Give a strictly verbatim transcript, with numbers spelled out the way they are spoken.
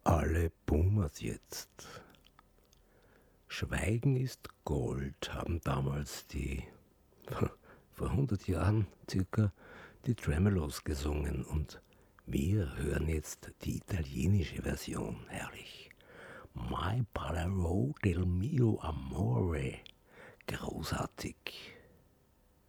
Alle Boomers jetzt. Schweigen ist Gold, haben damals die, vor hundert Jahren circa, die Tremeloes gesungen und wir hören jetzt die italienische Version, herrlich. My Palero del mio amore, großartig.